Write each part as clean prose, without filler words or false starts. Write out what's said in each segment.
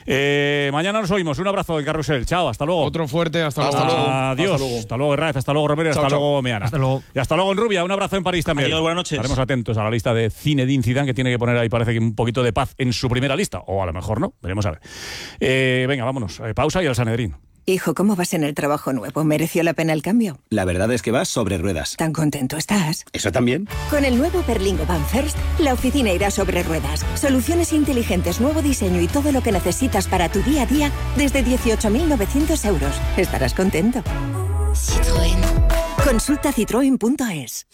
Mañana nos oímos. Un abrazo en Carrusel. Chao, hasta luego. Otro fuerte, hasta luego. Adiós. Hasta luego, Herrera. Hasta luego, Romero. Hasta luego, Meana. Hasta luego. Y hasta luego en Rubia. Un abrazo en París también. Adiós, buenas noches. Estaremos atentos a la lista de Zinedine Zidane, que tiene que poner ahí, parece que un poquito de paz en su primera lista. O a lo mejor no. Veremos a ver. Venga, vámonos. Pausa y al Sanedrín. Hijo, ¿cómo vas en el trabajo nuevo? ¿Mereció la pena el cambio? La verdad es que vas sobre ruedas. ¿Tan contento estás? ¿Eso también? Con el nuevo Berlingo Van First, la oficina irá sobre ruedas. Soluciones inteligentes, nuevo diseño y todo lo que necesitas para tu día a día desde 18.900 euros. Estarás contento. Citroën. Consulta citroen.es.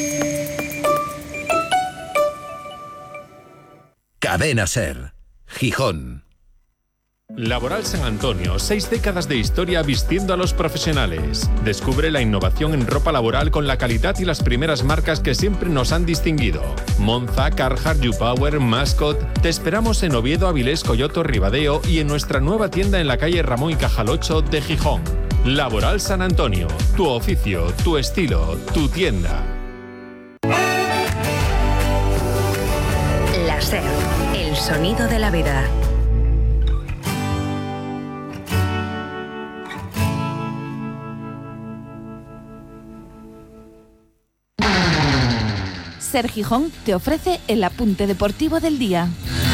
Cadena SER, Gijón. Laboral San Antonio, 6 décadas de historia vistiendo a los profesionales. Descubre la innovación en ropa laboral con la calidad y las primeras marcas que siempre nos han distinguido. Monza, Carhartt, YouPower, Mascot. Te esperamos en Oviedo, Avilés, Coyoto, Ribadeo y en nuestra nueva tienda en la calle Ramón y Cajal 8 de Gijón. Laboral San Antonio, tu oficio, tu estilo, tu tienda. La SER, el sonido de la vida. SER Gijón te ofrece el apunte deportivo del día.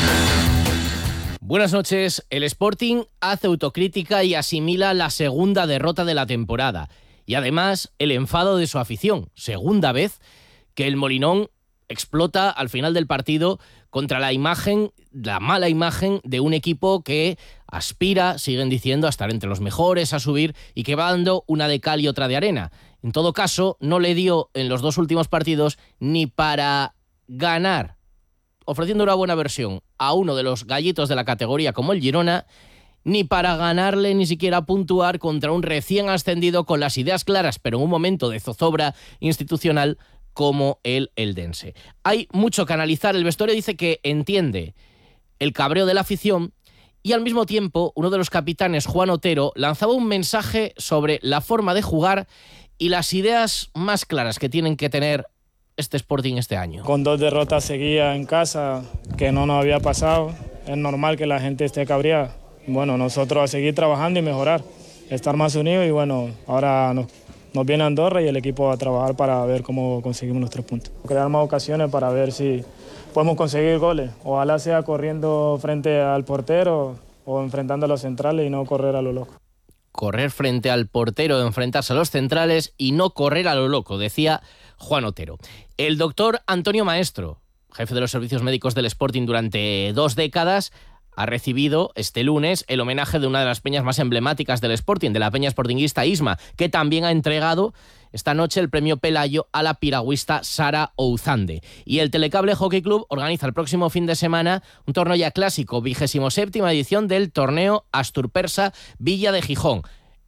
Buenas noches. El Sporting hace autocrítica y asimila la segunda derrota de la temporada. Y además el enfado de su afición. Segunda vez que el Molinón explota al final del partido contra la mala imagen de un equipo que aspira, siguen diciendo, a estar entre los mejores, a subir y que va dando una de cal y otra de arena. En todo caso, no le dio en los 2 últimos partidos ni para ganar, ofreciendo una buena versión a uno de los gallitos de la categoría como el Girona, ni para ganarle ni siquiera puntuar contra un recién ascendido con las ideas claras, pero en un momento de zozobra institucional como el eldense. Hay mucho que analizar. El vestuario dice que entiende el cabreo de la afición y al mismo tiempo uno de los capitanes, Juan Otero, lanzaba un mensaje sobre la forma de jugar y las ideas más claras que tienen que tener este Sporting este año. Con 2 derrotas seguidas en casa, que no nos había pasado, es normal que la gente esté cabreada. Bueno, nosotros a seguir trabajando y mejorar, estar más unidos y bueno, ahora nos viene Andorra y el equipo a trabajar para ver cómo conseguimos los 3 puntos. Crear más ocasiones para ver si podemos conseguir goles. Ojalá sea corriendo frente al portero o enfrentando a los centrales y no correr a lo loco. Correr frente al portero, enfrentarse a los centrales y no correr a lo loco, decía Juan Otero. El doctor Antonio Maestro, jefe de los servicios médicos del Sporting durante 2 décadas, ha recibido este lunes el homenaje de una de las peñas más emblemáticas del Sporting, de la peña sportinguista Isma, que también ha entregado esta noche el premio Pelayo a la piragüista Sara Ouzande. Y el Telecable Hockey Club organiza el próximo fin de semana un torneo ya clásico, 27ª edición del torneo Asturpersa Villa de Gijón.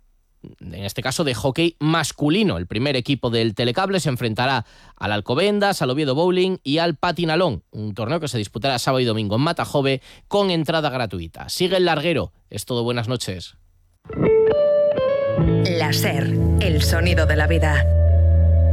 En este caso de hockey masculino. El primer equipo del Telecable se enfrentará al Alcobendas, al Oviedo Bowling y al Patinalón, un torneo que se disputará sábado y domingo en Matajove con entrada gratuita. Sigue el larguero. Es todo, buenas noches. La SER, el sonido de la vida.